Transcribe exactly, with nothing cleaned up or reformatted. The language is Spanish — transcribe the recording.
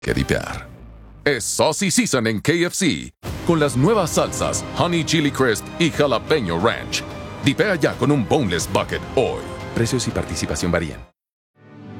que dipear. Es Saucy Season en K F C, con las nuevas salsas Honey Chili Crisp y Jalapeño Ranch. Dipea ya con un Boneless Bucket hoy. Precios y participación varían.